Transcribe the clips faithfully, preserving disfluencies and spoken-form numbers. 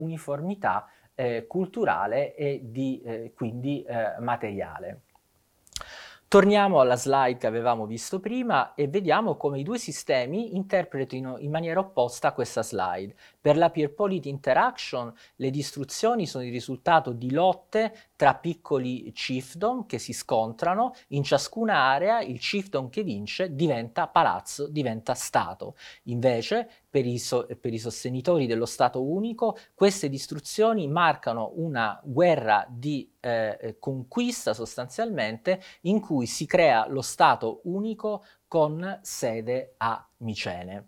uniformità eh, culturale e di, eh, quindi eh, materiale. Torniamo alla slide che avevamo visto prima e vediamo come i due sistemi interpretino in maniera opposta questa slide. Per la peer polity interaction le distruzioni sono il risultato di lotte tra piccoli chiefdom che si scontrano. In ciascuna area il chiefdom che vince diventa palazzo, diventa stato. Invece per i, so- per i sostenitori dello Stato unico queste distruzioni marcano una guerra di eh, conquista sostanzialmente, in cui si crea lo Stato unico con sede a Micene.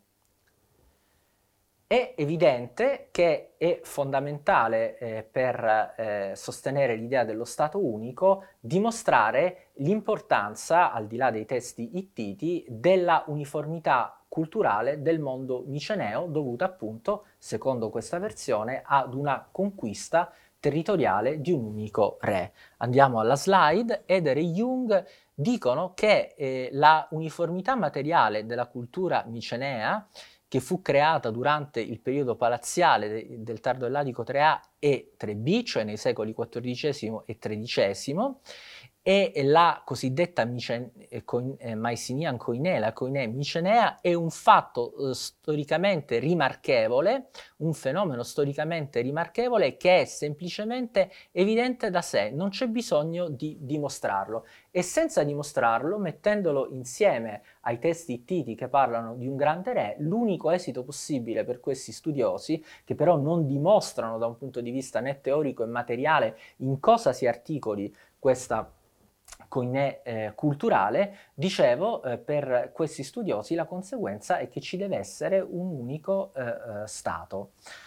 È evidente che è fondamentale eh, per eh, sostenere l'idea dello Stato unico dimostrare l'importanza, al di là dei testi ittiti, della uniformità culturale del mondo miceneo, dovuta appunto, secondo questa versione, ad una conquista territoriale di un unico re. Andiamo alla slide. Eder e Jung dicono che eh, la uniformità materiale della cultura micenea, che fu creata durante il periodo palaziale de- del tardo elladico tre A e tre B, cioè nei secoli quattordicesimo e tredicesimo, e la cosiddetta Micen- eh, coin- eh, Mycenaean Koiné, la Koiné micenea, è un fatto eh, storicamente rimarchevole, un fenomeno storicamente rimarchevole che è semplicemente evidente da sé, non c'è bisogno di dimostrarlo. E senza dimostrarlo, mettendolo insieme ai testi ittiti che parlano di un grande re, l'unico esito possibile per questi studiosi, che però non dimostrano da un punto di vista né teorico e materiale in cosa si articoli questa coinè eh, culturale, dicevo, eh, per questi studiosi la conseguenza è che ci deve essere un unico eh, eh, Stato.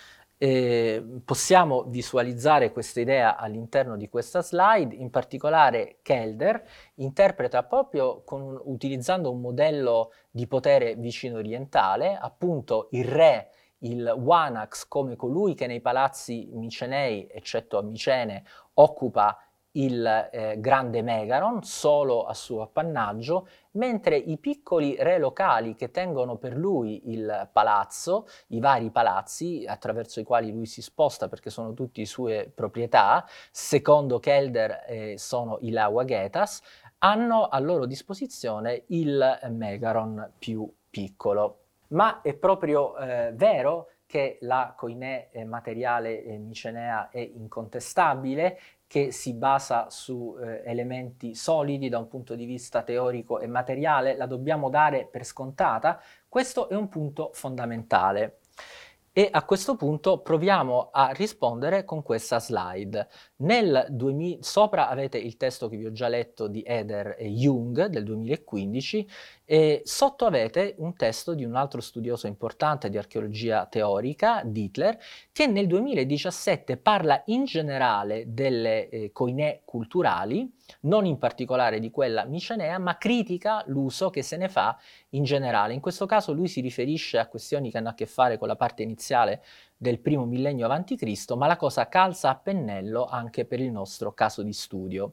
Eh, possiamo visualizzare questa idea all'interno di questa slide, in particolare Kelder interpreta proprio con, utilizzando un modello di potere vicino orientale, appunto il re, il Wanax, come colui che nei palazzi micenei, eccetto a Micene, occupa il eh, grande Megaron, solo a suo appannaggio, mentre i piccoli re locali che tengono per lui il palazzo, i vari palazzi attraverso i quali lui si sposta perché sono tutti sue proprietà, secondo Kelder eh, sono i Lawagetas, hanno a loro disposizione il Megaron più piccolo. Ma è proprio eh, vero che la coinè eh, materiale eh, micenea è incontestabile, che si basa su eh, elementi solidi da un punto di vista teorico e materiale, la dobbiamo dare per scontata? Questo è un punto fondamentale. E a questo punto proviamo a rispondere con questa slide. Nel duemila, sopra avete il testo che vi ho già letto di Eder e Jung del duemilaquindici, e sotto avete un testo di un altro studioso importante di archeologia teorica, Dittler, che nel duemiladiciassette parla in generale delle eh, coinè culturali, non in particolare di quella micenea, ma critica l'uso che se ne fa in generale. In questo caso lui si riferisce a questioni che hanno a che fare con la parte iniziale del primo millennio avanti Cristo, ma la cosa calza a pennello anche per il nostro caso di studio.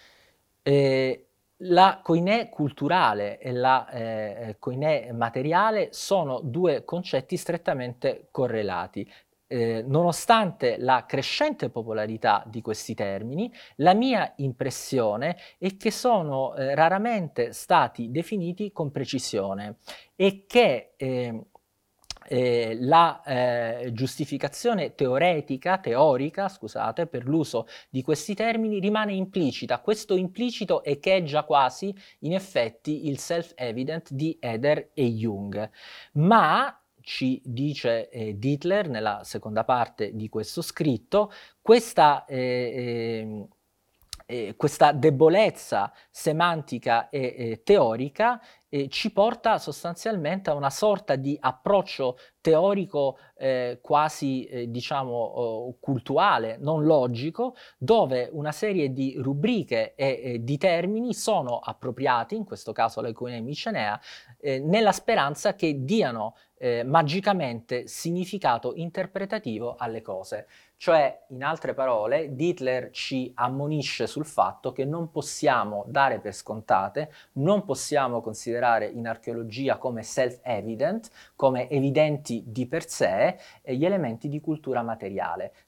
Eh, la coinè culturale e la eh, coinè materiale sono due concetti strettamente correlati. Eh, nonostante la crescente popolarità di questi termini, la mia impressione è che sono eh, raramente stati definiti con precisione e che eh, eh, la eh, giustificazione teoretica, teorica, scusate, per l'uso di questi termini rimane implicita. Questo implicito echeggia quasi, in effetti, il self-evident di Eder e Jung. Ma ci dice eh, Dittler nella seconda parte di questo scritto, questa, eh, eh, questa debolezza semantica e eh, teorica eh, ci porta sostanzialmente a una sorta di approccio teorico eh, quasi eh, diciamo oh, cultuale, non logico, dove una serie di rubriche e eh, di termini sono appropriati, in questo caso l'economia micenea, eh, nella speranza che diano eh, magicamente significato interpretativo alle cose. Cioè, in altre parole, Dittler ci ammonisce sul fatto che non possiamo dare per scontate, non possiamo considerare considerare in archeologia come self-evident, come evidenti di per sé, eh, gli elementi di cultura materiale.